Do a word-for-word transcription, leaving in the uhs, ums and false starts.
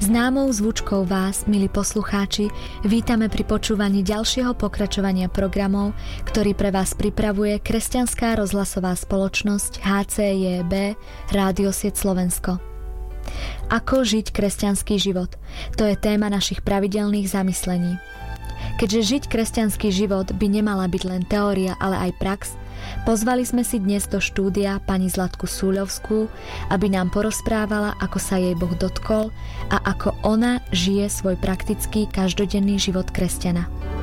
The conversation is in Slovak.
Známou zvučkou vás, milí poslucháči, vítame pri počúvaní ďalšieho pokračovania programov, ktorý pre vás pripravuje Kresťanská rozhlasová spoločnosť há cé jé bé Rádiosieť Slovensko. Ako žiť kresťanský život? To je téma našich pravidelných zamyslení. Keďže žiť kresťanský život by nemala byť len teória, ale aj prax, pozvali sme si dnes do štúdia pani Zlatku Súľovskú, aby nám porozprávala, ako sa jej Boh dotkol a ako ona žije svoj praktický každodenný život kresťana.